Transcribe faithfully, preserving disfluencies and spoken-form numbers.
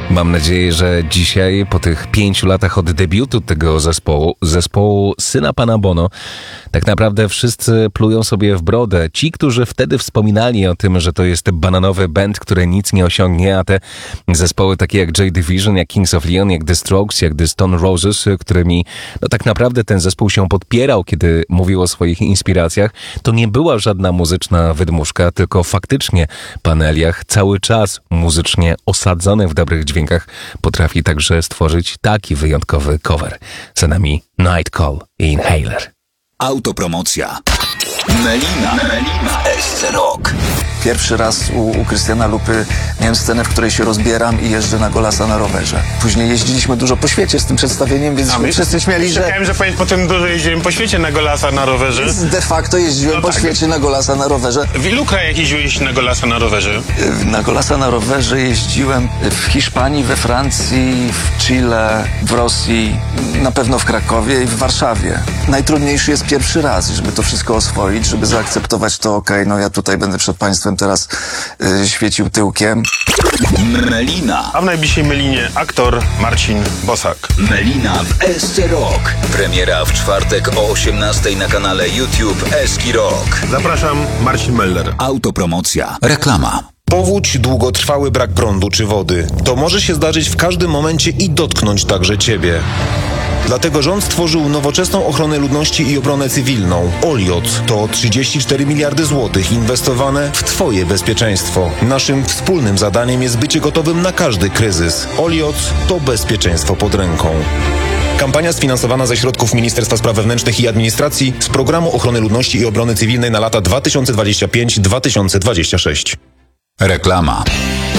Mam nadzieję, że dzisiaj, po tych pięciu latach od debiutu tego zespołu, zespołu Syna Pana Bono, tak naprawdę wszyscy plują sobie w brodę. Ci, którzy wtedy wspominali o tym, że to jest bananowy band, który nic nie osiągnie, a te zespoły takie jak Joy Division, jak Kings of Leon, jak The Strokes, jak The Stone Roses, którymi no tak naprawdę ten zespół się podpierał, kiedy mówił o swoich inspiracjach, to nie była żadna muzyczna wydmuszka, tylko faktycznie pan Eliach cały czas muzycznie osadzony w dobrych dźwiękach potrafi także stworzyć taki wyjątkowy cover. Za nami Night Call i Inhaler. Autopromocja. Melina. Melina. S C Rock. Pierwszy raz u, u Krystiana Lupy miałem scenę, w której się rozbieram i jeżdżę na Golasa na rowerze. Później jeździliśmy dużo po świecie z tym przedstawieniem, więc my wszyscy śmiali, że... Czekałem, że powiedz, potem dużo jeździłem po świecie na Golasa na rowerze. De facto jeździłem no po tak. świecie na Golasa na rowerze. W ilu krajach jeździłeś na Golasa na rowerze? Na Golasa na rowerze jeździłem w Hiszpanii, we Francji, w Chile, w Rosji, na pewno w Krakowie i w Warszawie. Najtrudniejszy jest pierwszy raz, żeby to wszystko oswoić, żeby zaakceptować to, okej, okay, no ja tutaj będę przed państwem teraz y, świecił tyłkiem. Melina. A w najbliższej Melinie aktor Marcin Bosak. Melina w S C Rock. Premiera w czwartek o osiemnastej na kanale YouTube Eski Rock. Zapraszam, Marcin Meller. Autopromocja. Reklama. Powódź, długotrwały brak prądu czy wody. To może się zdarzyć w każdym momencie i dotknąć także Ciebie. Dlatego rząd stworzył nowoczesną ochronę ludności i obronę cywilną. Oliot to trzydzieści cztery miliardy złotych inwestowane w Twoje bezpieczeństwo. Naszym wspólnym zadaniem jest bycie gotowym na każdy kryzys. Oliot to bezpieczeństwo pod ręką. Kampania sfinansowana ze środków Ministerstwa Spraw Wewnętrznych i Administracji z Programu Ochrony Ludności i Obrony Cywilnej na lata dwa tysiące dwudziesty piąty do dwa tysiące dwudziestego szóstego. Reklama.